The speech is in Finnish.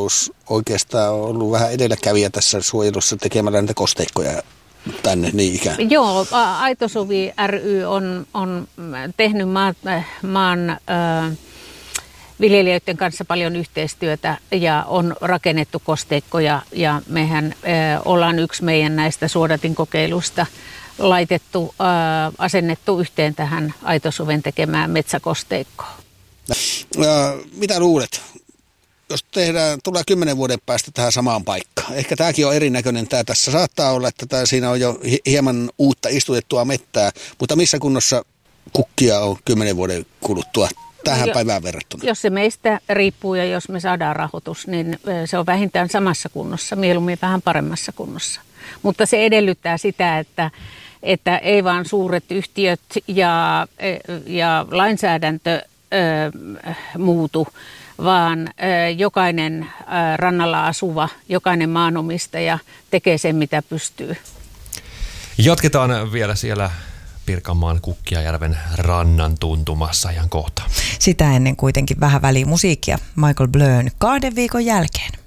maatalous oikeastaan ollut vähän edelläkävijä tässä suojelussa tekemällä näitä kosteikkoja tänne niin ikään. Joo, Aitosuvi ry on tehnyt maan viljelijöiden kanssa paljon yhteistyötä ja on rakennettu kosteikkoja ja mehän ollaan yksi meidän näistä suodatinkokeilusta asennettu yhteen tähän Aitosuven tekemään metsäkosteikkoon. Mitä luulet? Jos tulee 10 vuoden päästä tähän samaan paikkaan. Ehkä tämäkin on erinäköinen. Tämä tässä saattaa olla, että siinä on jo hieman uutta istutettua mettää, mutta missä kunnossa kukkia on 10 vuoden kuluttua tähän päivään verrattuna? Jos se meistä riippuu ja jos me saadaan rahoitus, niin se on vähintään samassa kunnossa, mieluummin vähän paremmassa kunnossa. Mutta se edellyttää sitä, että ei vaan suuret yhtiöt ja lainsäädäntö muutu, vaan jokainen rannalla asuva, jokainen maanomistaja tekee sen, mitä pystyy. Jatketaan vielä siellä Pirkanmaan Kukkiajärven rannan tuntumassa ihan kohta. Sitä ennen kuitenkin vähän välimusiikkia. Michael Blön 2 viikon jälkeen.